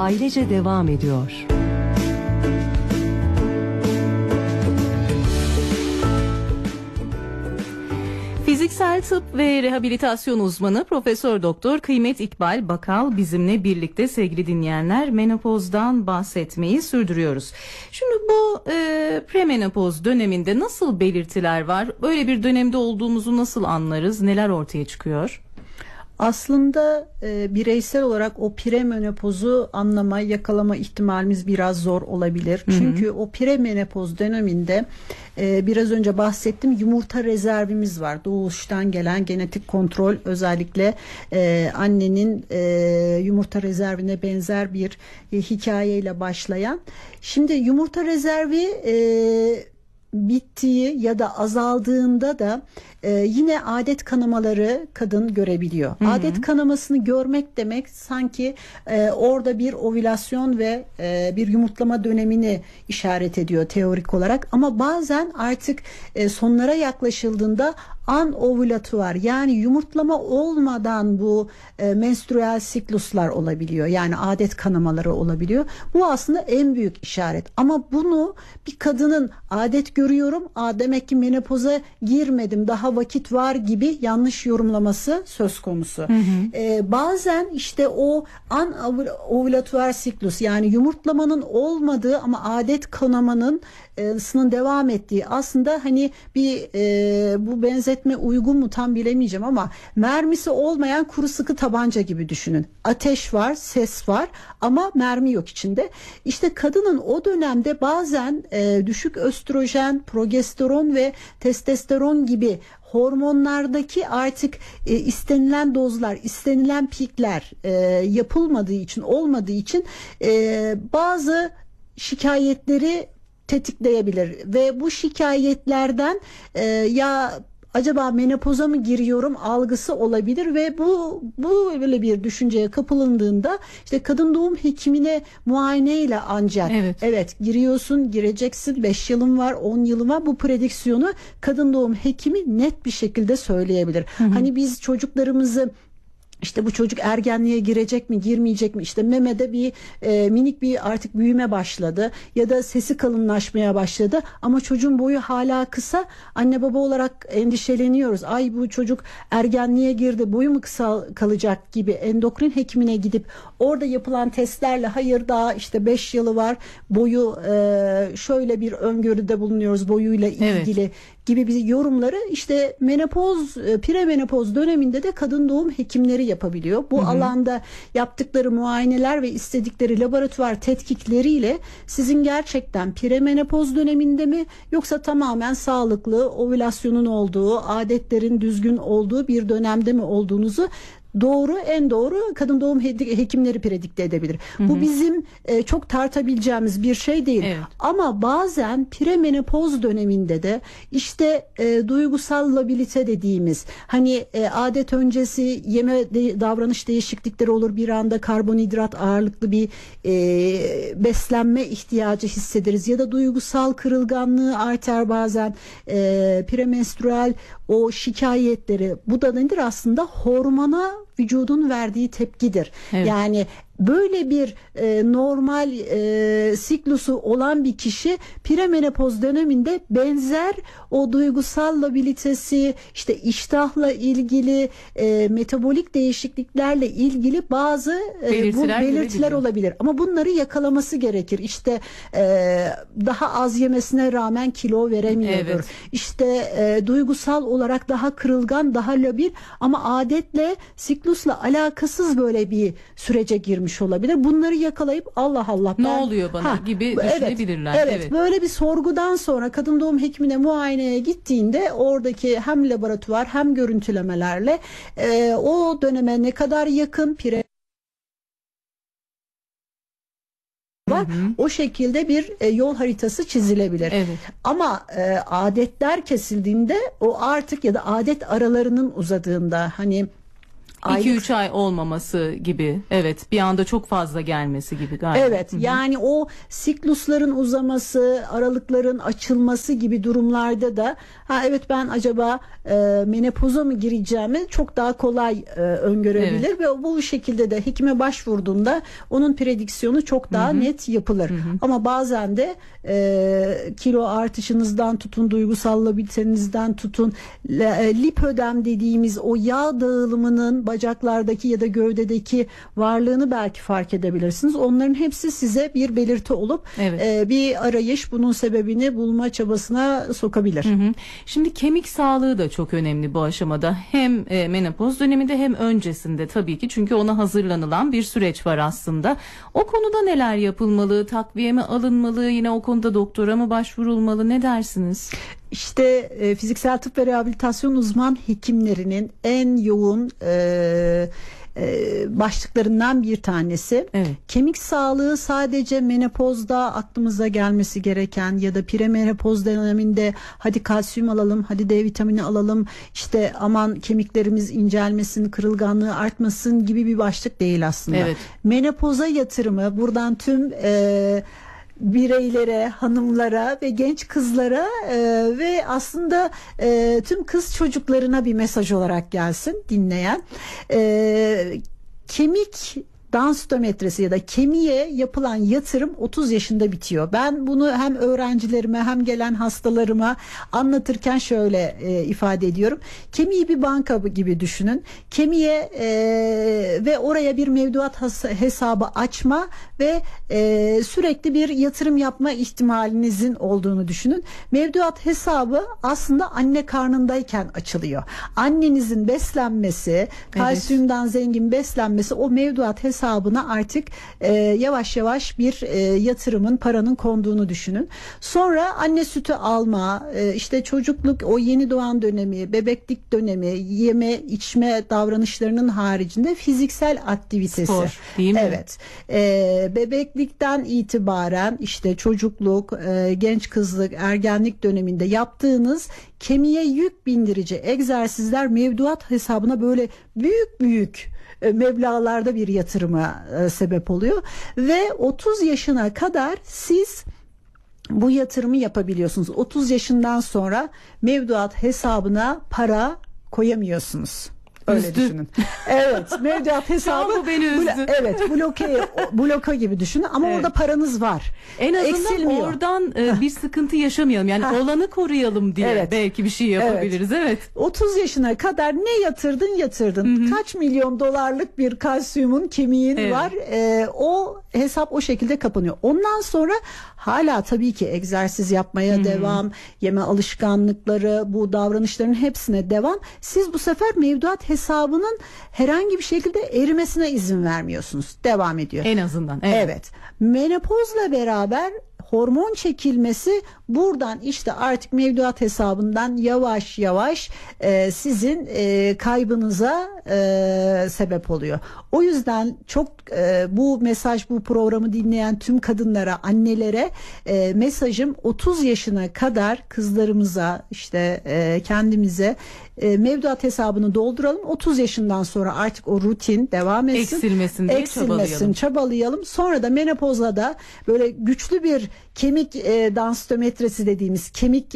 ailece devam ediyor. Fiziksel tıp ve rehabilitasyon uzmanı Profesör Doktor Kıymet İkbal Bakal bizimle birlikte sevgili dinleyenler, menopozdan bahsetmeyi sürdürüyoruz. Şimdi bu premenopoz döneminde nasıl belirtiler var? Böyle bir dönemde olduğumuzu nasıl anlarız? Neler ortaya çıkıyor? Aslında bireysel olarak o premenopozu anlama, yakalama ihtimalimiz biraz zor olabilir. Çünkü o premenopoz döneminde biraz önce bahsettim, yumurta rezervimiz var. Doğuştan gelen genetik kontrol, özellikle annenin yumurta rezervine benzer bir hikayeyle başlayan. Şimdi yumurta rezervi bittiği ya da azaldığında da yine adet kanamaları kadın görebiliyor. Adet kanamasını görmek demek sanki orada bir ovülasyon ve bir yumurtlama dönemini işaret ediyor teorik olarak. Ama bazen artık sonlara yaklaşıldığında anovulatuar, yani yumurtlama olmadan bu menstrüel sikluslar olabiliyor. Yani adet kanamaları olabiliyor. Bu aslında en büyük işaret. Ama bunu bir kadının adet görüyorum, demek ki menopoza girmedim, daha vakit var gibi yanlış yorumlaması söz konusu. Bazen işte o anovulatuar siklus, yani yumurtlamanın olmadığı ama adet kanamanın devam ettiği, aslında hani bir bu benzetme uygun mu tam bilemeyeceğim ama mermisi olmayan kuru sıkı tabanca gibi düşünün. Ateş var, ses var ama mermi yok içinde. İşte kadının o dönemde bazen düşük östrojen, progesteron ve testosteron gibi hormonlardaki artık istenilen dozlar, istenilen pikler yapılmadığı için, olmadığı için bazı şikayetleri tetikleyebilir ve bu şikayetlerden ya acaba menopoza mı giriyorum algısı olabilir ve bu böyle bir düşünceye kapıldığında işte kadın doğum hekimine muayeneyle ancak evet giriyorsun, gireceksin, 5 yılın var, 10 yılın var, bu prediksiyonu kadın doğum hekimi net bir şekilde söyleyebilir. Hani biz çocuklarımızı, İşte bu çocuk ergenliğe girecek mi, girmeyecek mi? İşte memede bir minik bir artık büyüme başladı ya da sesi kalınlaşmaya başladı ama çocuğun boyu hala kısa. Anne baba olarak endişeleniyoruz. Ay bu çocuk ergenliğe girdi, boyu mu kısa kalacak gibi endokrin hekimine gidip orada yapılan testlerle hayır daha işte 5 yılı var, boyu şöyle bir öngörüde bulunuyoruz boyuyla ilgili gibi bir yorumları işte menopoz, premenopoz döneminde de kadın doğum hekimleri yapabiliyor. Bu alanda yaptıkları muayeneler ve istedikleri laboratuvar tetkikleriyle sizin gerçekten premenopoz döneminde mi yoksa tamamen sağlıklı, ovülasyonun olduğu, adetlerin düzgün olduğu bir dönemde mi olduğunuzu en doğru kadın doğum hekimleri predikte edebilir. Bu bizim çok tartabileceğimiz bir şey değil. Ama bazen premenopoz döneminde de işte duygusal labilite dediğimiz, hani adet öncesi davranış değişiklikleri olur, bir anda karbonhidrat ağırlıklı bir beslenme ihtiyacı hissederiz ya da duygusal kırılganlığı artar bazen, premenstrüel o şikayetleri, bu da nedir aslında? Hormona vücudun verdiği tepkidir. Yani böyle bir normal siklusu olan bir kişi premenopoz döneminde benzer o duygusal labilitesi, işte iştahla ilgili, metabolik değişikliklerle ilgili bazı belirtiler olabilir. Ama bunları yakalaması gerekir. İşte daha az yemesine rağmen kilo veremiyordur. İşte duygusal olarak daha kırılgan, daha labil ama adetle, siklusla alakasız böyle bir sürece girmiş olabilir. Bunları yakalayıp Allah Allah ne oluyor bana gibi düşünebilirler. Evet. Böyle bir sorgudan sonra kadın doğum hekimine muayeneye gittiğinde oradaki hem laboratuvar hem görüntülemelerle o döneme ne kadar yakın var. O şekilde bir yol haritası çizilebilir. Ama adetler kesildiğinde o artık ya da adet aralarının uzadığında, hani aylık 2-3 ay olmaması gibi. Evet, bir anda çok fazla gelmesi gibi galiba. Evet, yani o siklusların uzaması, aralıkların açılması gibi durumlarda da evet ben acaba menopoza mı gireceğimi çok daha kolay öngörebilir ve bu şekilde de hekime başvurduğunda onun prediksiyonu çok daha net yapılır. Ama bazen de kilo artışınızdan tutun, duygusal labilitenizden tutun, lipödem dediğimiz o yağ dağılımının bacaklardaki ya da gövdedeki varlığını belki fark edebilirsiniz. Onların hepsi size bir belirti olup bir arayış, bunun sebebini bulma çabasına sokabilir. Şimdi kemik sağlığı da çok önemli bu aşamada. Hem menopoz döneminde hem öncesinde tabii ki, çünkü ona hazırlanılan bir süreç var aslında. O konuda neler yapılmalı? Takviye mi alınmalı? Yine o konuda doktora mı başvurulmalı? Ne dersiniz? İşte fiziksel tıp ve rehabilitasyon uzman hekimlerinin en yoğun başlıklarından bir tanesi. Kemik sağlığı sadece menopozda aklımıza gelmesi gereken ya da premenopoz döneminde hadi kalsiyum alalım, hadi D vitamini alalım, işte aman kemiklerimiz incelmesin, kırılganlığı artmasın gibi bir başlık değil aslında. Menopoza yatırımı buradan tüm bireylere, hanımlara ve genç kızlara ve aslında tüm kız çocuklarına bir mesaj olarak gelsin dinleyen. Kemik densitometresi ya da kemiğe yapılan yatırım 30 yaşında bitiyor. Ben bunu hem öğrencilerime hem gelen hastalarıma anlatırken şöyle ifade ediyorum. Kemiği bir banka gibi düşünün. Kemiğe ve oraya bir mevduat hesabı açma ve sürekli bir yatırım yapma ihtimalinizin olduğunu düşünün. Mevduat hesabı aslında anne karnındayken açılıyor. Annenizin beslenmesi, kalsiyumdan zengin beslenmesi o mevduat hesabına artık yavaş yavaş bir yatırımın, paranın konduğunu düşünün. Sonra anne sütü alma, işte çocukluk, o yeni doğan dönemi, bebeklik dönemi, yeme içme davranışlarının haricinde fiziksel aktivitesi. Spor, değil mi? Evet. Bebeklikten itibaren işte çocukluk, genç kızlık, ergenlik döneminde yaptığınız kemiğe yük bindirici egzersizler mevduat hesabına böyle büyük meblağlarda bir yatırıma sebep oluyor ve 30 yaşına kadar siz bu yatırımı yapabiliyorsunuz. 30 yaşından sonra mevduat hesabına para koyamıyorsunuz. Öyle düşünün. Evet, mevduat hesabı bu beni üzdü. Evet, bloka gibi düşünün ama orada paranız var. En azından eksilmiyor. Oradan bir sıkıntı yaşamayalım. Yani olanı koruyalım diye belki bir şey yapabiliriz. 30 yaşına kadar ne yatırdın. Kaç milyon dolarlık bir kalsiyumun kemiğin var. O hesap o şekilde kapanıyor. Ondan sonra hala tabii ki egzersiz yapmaya devam, yeme alışkanlıkları, bu davranışların hepsine devam. Siz bu sefer mevduat hesabının herhangi bir şekilde erimesine izin vermiyorsunuz. Devam ediyor. En azından. Evet. Menopozla beraber hormon çekilmesi buradan işte artık mevduat hesabından yavaş yavaş sizin kaybınıza sebep oluyor. O yüzden çok bu mesaj, bu programı dinleyen tüm kadınlara, annelere mesajım 30 yaşına kadar kızlarımıza, işte kendimize mevduat hesabını dolduralım. 30 yaşından sonra artık o rutin devam etsin. Eksilmesin, çabalayalım. Sonra da menopozda da böyle güçlü bir kemik densitometresi dediğimiz kemik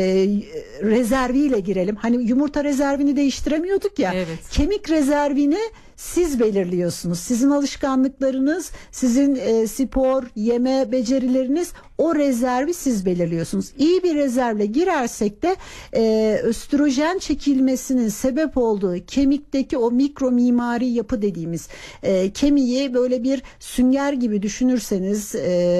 rezerviyle girelim. Hani yumurta rezervini değiştiremiyorduk ya. Kemik rezervini siz belirliyorsunuz. Sizin alışkanlıklarınız, sizin spor, yeme becerileriniz, o rezervi siz belirliyorsunuz. İyi bir rezervle girersek de östrojen çekilmesinin sebep olduğu kemikteki o mikro mimari yapı dediğimiz kemiği böyle bir sünger gibi düşünürseniz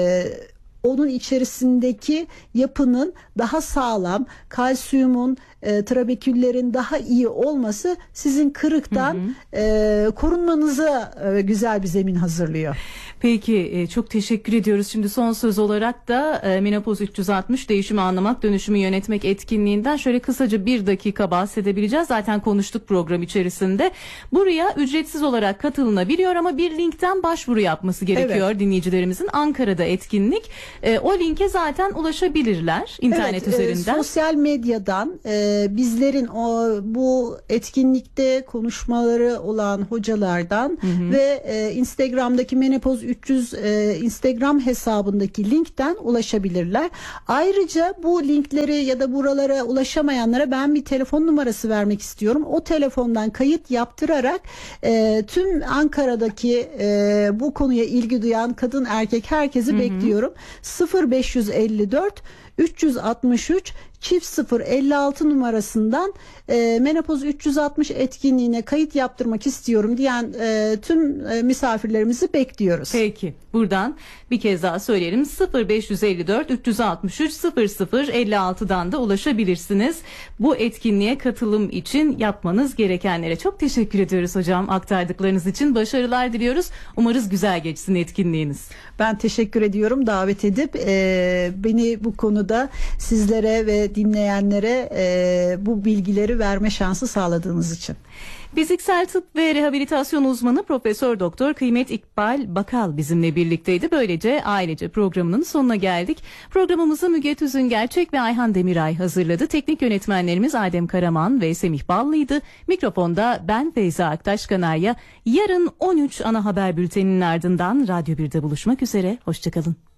onun içerisindeki yapının daha sağlam, kalsiyumun, trabeküllerin daha iyi olması sizin kırıktan korunmanıza güzel bir zemin hazırlıyor. Peki çok teşekkür ediyoruz. Şimdi son söz olarak da Menopoz 360 değişimi anlamak, dönüşümü yönetmek etkinliğinden şöyle kısaca 1 dakika bahsedebileceğiz. Zaten konuştuk program içerisinde. Buraya ücretsiz olarak katılınabiliyor ama bir linkten başvuru yapması gerekiyor dinleyicilerimizin. Ankara'da etkinlik. O linke zaten ulaşabilirler internet üzerinden. Sosyal medyadan bizlerin bu etkinlikte konuşmaları olan hocalardan ve Instagram'daki Menopoz 300 Instagram hesabındaki linkten ulaşabilirler. Ayrıca bu linkleri ya da buralara ulaşamayanlara ben bir telefon numarası vermek istiyorum. O telefondan kayıt yaptırarak tüm Ankara'daki bu konuya ilgi duyan kadın erkek herkesi bekliyorum. 0554 363 çift 056 numarasından Menopoz 360 etkinliğine kayıt yaptırmak istiyorum diyen tüm misafirlerimizi bekliyoruz. Peki, buradan bir kez daha söyleyelim. 0554 363 0056'dan da ulaşabilirsiniz. Bu etkinliğe katılım için yapmanız gerekenlere çok teşekkür ediyoruz hocam, aktardıklarınız için. Başarılar diliyoruz. Umarız güzel geçsin etkinliğiniz. Ben teşekkür ediyorum davet edip beni bu konuda sizlere ve dinleyenlere bu bilgileri verme şansı sağladığınız için. Fiziksel tıp ve rehabilitasyon uzmanı Profesör Doktor Kıymet İkbal Bakal bizimle birlikteydi. Böylece ailece programının sonuna geldik. Programımızı Müge Tüzüngerçek ve Ayhan Demiray hazırladı. Teknik yönetmenlerimiz Adem Karaman ve Semih Ballı'ydı. Mikrofonda ben Feyza Aktaş Kanarya. Yarın 13 ana haber bülteninin ardından Radyo 1'de buluşmak üzere. Hoşçakalın.